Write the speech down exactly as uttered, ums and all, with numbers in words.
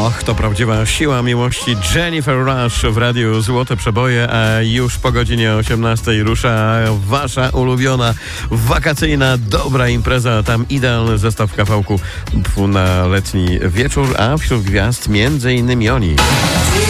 Och, to prawdziwa siła miłości. Jennifer Rush w radiu Złote Przeboje, a już po godzinie osiemnastej rusza wasza ulubiona, wakacyjna, dobra impreza. Tam idealny zestaw kawałku na letni wieczór, a wśród gwiazd między innymi oni.